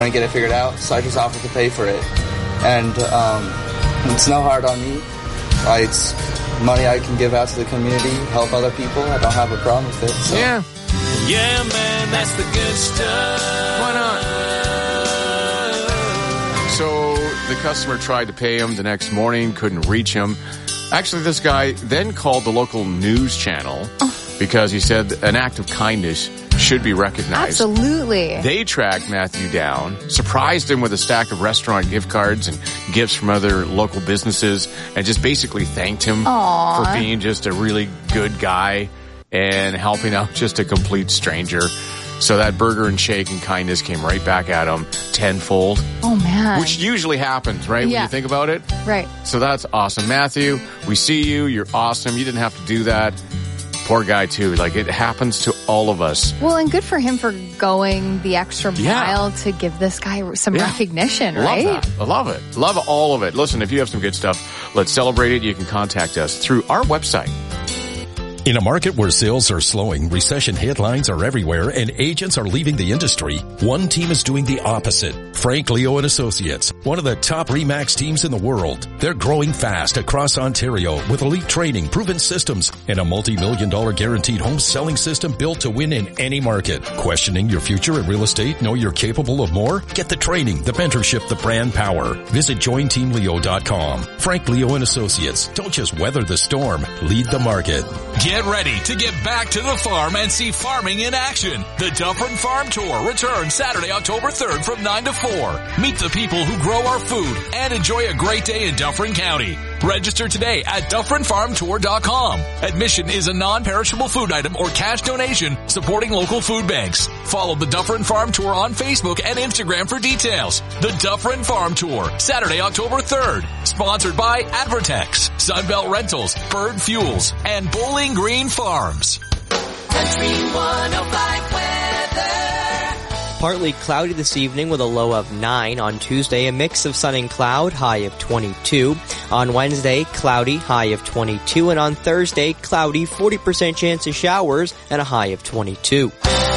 and get it figured out, so I just offered to pay for it. And it's no hard on me. It's money I can give out to the community, help other people. I don't have a problem with it. So. Yeah. Yeah, man, that's the good stuff. Why not? So the customer tried to pay him the next morning, couldn't reach him. Actually, this guy then called the local news channel because he said an act of kindness should be recognized. Absolutely. They tracked Matthew down, surprised him with a stack of restaurant gift cards and gifts from other local businesses, and just basically thanked him for being just a really good guy and helping out just a complete stranger. So that burger and shake and kindness came right back at him tenfold. Oh, man. Which usually happens, right? Yeah. When you think about it? Right. So that's awesome. Matthew, we see you. You're awesome. You didn't have to do that. Poor guy, too. Like, it happens to all of us. Well, and good for him for going the extra mile to give this guy some recognition, right? Love that. I love it. Love all of it. Listen, if you have some good stuff, let's celebrate it. You can contact us through our website. In a market where sales are slowing, recession headlines are everywhere, and agents are leaving the industry, one team is doing the opposite. Frank Leo and Associates, one of the top RE/MAX teams in the world. They're growing fast across Ontario with elite training, proven systems, and a multi-million-dollar guaranteed home selling system built to win in any market. Questioning your future in real estate? Know you're capable of more? Get the training, the mentorship, the brand power. Visit jointeamleo.com. Frank Leo and Associates. Don't just weather the storm. Lead the market. Get ready to get back to the farm and see farming in action. The Dufferin Farm Tour returns Saturday, October 3rd from 9 to 4. Meet the people who grow our food and enjoy a great day in Dufferin County. Register today at DufferinFarmTour.com. Admission is a non-perishable food item or cash donation supporting local food banks. Follow the Dufferin Farm Tour on Facebook and Instagram for details. The Dufferin Farm Tour, Saturday, October 3rd. Sponsored by Advertex, Sunbelt Rentals, Bird Fuels, and Bowling Green Farms. Country 105 weather. Partly cloudy this evening with a low of 9. On Tuesday, a mix of sun and cloud, high of 22. On Wednesday, cloudy, high of 22. And on Thursday, cloudy, 40% chance of showers and a high of 22.